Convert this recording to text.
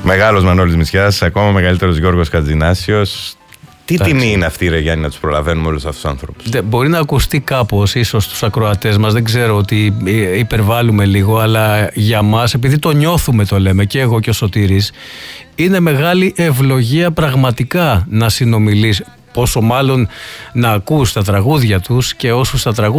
Μεγάλος Μανώλης Μητσιάς, ακόμα μεγαλύτερος Γιώργος Χατζηνάσιος. Τι τιμή είναι αυτή, ρε Γιάννη, να τους προλαβαίνουμε όλους αυτούς τους άνθρωπους. Μπορεί να ακουστεί κάπως ίσως στους ακροατές μας, δεν ξέρω ότι υπερβάλλουμε λίγο, αλλά για μας, επειδή το νιώθουμε, το λέμε και εγώ και ο Σωτήρης, είναι μεγάλη ευλογία πραγματικά να συνομιλείς, πόσο μάλλον να ακούς τα τραγούδια τους και όσους τα τραγούδια